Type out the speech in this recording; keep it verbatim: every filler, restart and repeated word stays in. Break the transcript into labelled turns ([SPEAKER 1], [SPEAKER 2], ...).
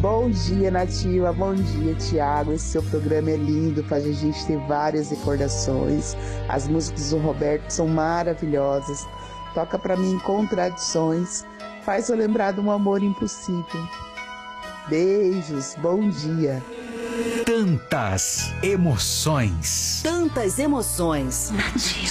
[SPEAKER 1] Bom dia, Nativa. Bom dia, Tiago. Esse seu programa é lindo, faz a gente ter várias recordações. As músicas do Roberto são maravilhosas. Toca pra mim Contradições. Faz eu lembrar de um amor impossível. Beijos, bom dia.
[SPEAKER 2] Tantas emoções.
[SPEAKER 3] Tantas emoções.
[SPEAKER 2] Nativa.